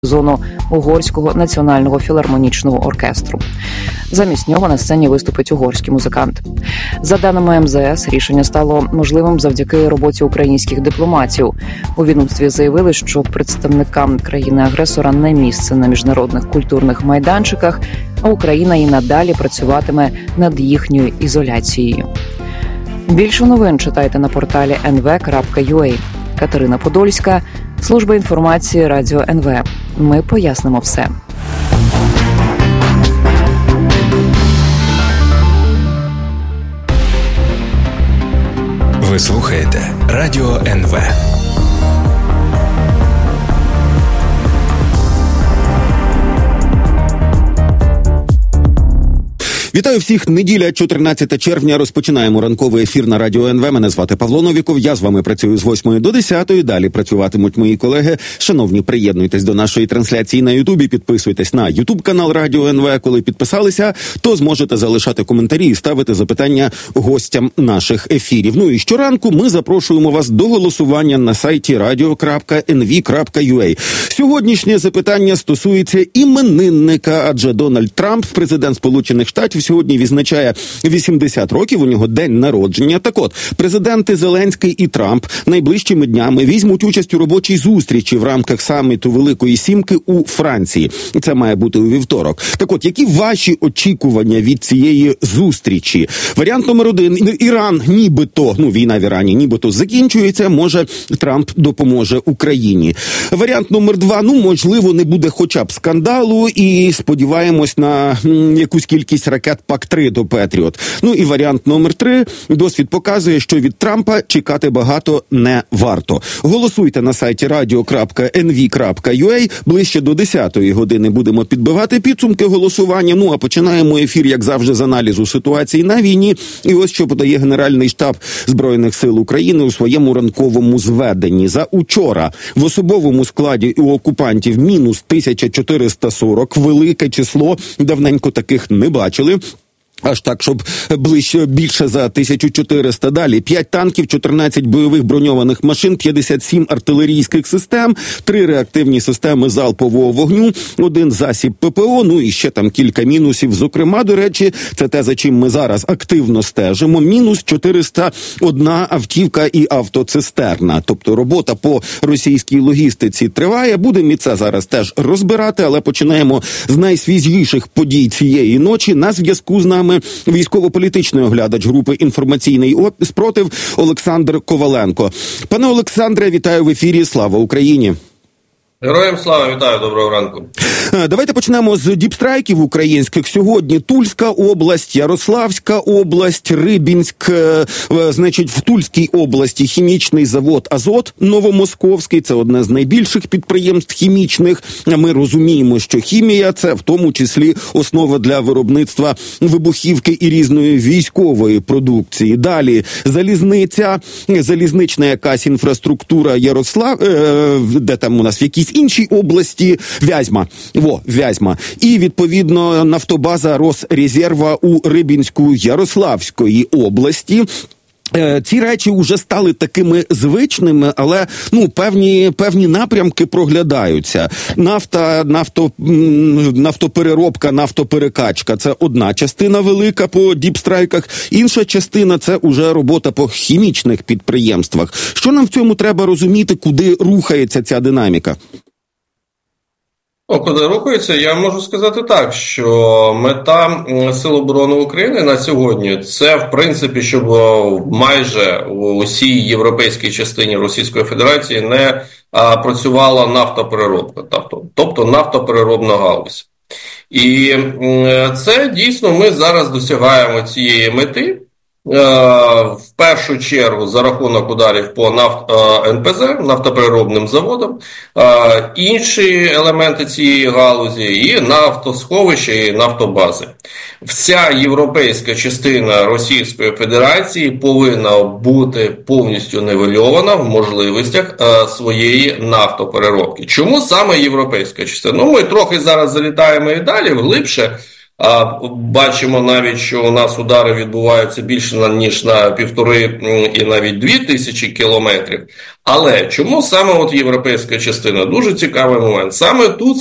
сезону Угорського національного філармонічного оркестру. Замість нього на сцені виступить угорський музикант. За даними МЗС, рішення стало можливим завдяки роботі українських дипломатів. У відомстві заявили, що представникам країни-агресора не місце на міжнародних культурних майданчиках, а Україна і надалі працюватиме над їхньою ізоляцією. Більше новин читайте на порталі nv.ua. Катерина Подольська, служба інформації Радіо НВ. Ми пояснимо все. Ви слухаєте Радіо НВ. Вітаю всіх. Неділя, 14 червня. Розпочинаємо ранковий ефір на Радіо НВ. Мене звати Павло Новіков. Я з вами працюю з 8 до 10. Далі працюватимуть мої колеги. Шановні, приєднуйтесь до нашої трансляції на Ютубі. Підписуйтесь на Ютуб-канал Радіо НВ. Коли підписалися, то зможете залишати коментарі і ставити запитання гостям наших ефірів. Ну і щоранку ми запрошуємо вас до голосування на сайті radio.nv.ua. Сьогоднішнє запитання стосується іменинника, адже Дональд Трамп, президент Сполучених Штатів, сьогодні відзначає 80 років, у нього день народження. Так от, президенти Зеленський і Трамп найближчими днями візьмуть участь у робочій зустрічі в рамках саміту Великої Сімки у Франції. Це має бути у вівторок. Так от, які ваші очікування від цієї зустрічі? Варіант номер 1. Іран нібито, війна в Ірані нібито закінчується, може Трамп допоможе Україні. Варіант номер 2. Можливо, не буде хоча б скандалу і сподіваємось на якусь кількість ракет ПАК-3 до Петріот. І варіант номер 3. Досвід показує, що від Трампа чекати багато не варто. Голосуйте на сайті radio.nv.ua. Ближче до 10-ї години будемо підбивати підсумки голосування. А починаємо ефір, як завжди, з аналізу ситуації на війні. І ось що подає Генеральний штаб Збройних сил України у своєму ранковому зведенні. За учора в особовому складі у окупантів мінус 1440. Велике число. Давненько таких не бачили. Аж так, щоб більше за 1400. Dалі 5 танків, 14 бойових броньованих машин, 57 артилерійських систем, 3 реактивні системи залпового вогню, 1 засіб ППО, і ще там кілька мінусів. Зокрема, до речі, це те, за чим ми зараз активно стежимо. Мінус 401 автівка і автоцистерна. Тобто робота по російській логістиці триває. Будемо і це зараз теж розбирати, але починаємо з найсвіжіших подій цієї ночі. На зв'язку з нами військово-політичний оглядач групи «Інформаційний спротив» Олександр Коваленко. Пане Олександре, вітаю в ефірі. Слава Україні! Героям слава, вітаю, доброго ранку. Давайте почнемо з діпстрайків українських. Сьогодні Тульська область, Ярославська область, Рибінськ, в Тульській області хімічний завод «Азот» Новомосковський, це одне з найбільших підприємств хімічних. Ми розуміємо, що хімія – це в тому числі основа для виробництва вибухівки і різної військової продукції. Далі залізнична якась інфраструктура де там у нас в якійсь іншій області, Вязьма. І, відповідно, нафтобаза Росрезерва у Рибінську Ярославської області. Ці речі вже стали такими звичними, але певні напрямки проглядаються. Нафтопереробка, нафтоперекачка – це одна частина велика по діпстрайках. Інша частина – це уже робота по хімічних підприємствах. Що нам в цьому треба розуміти, куди рухається ця динаміка? Куди рухається, я можу сказати так, що мета Сил оборони України на сьогодні – це, в принципі, щоб майже у усій європейській частині Російської Федерації не працювала нафтопереробка, тобто нафтопереробна галузь. І це дійсно ми зараз досягаємо цієї мети. В першу чергу за рахунок ударів по НПЗ, нафтопереробним заводам, інші елементи цієї галузі і нафтосховища, і нафтобази. Вся європейська частина Російської Федерації повинна бути повністю нівельована в можливостях своєї нафтопереробки. Чому саме європейська частина? Ми трохи зараз залітаємо і далі, вглибше. Бачимо навіть, що у нас удари відбуваються більше ніж на 1,5 і навіть 2 тисячі кілометрів. Але чому саме от європейська частина? Дуже цікавий момент. Саме тут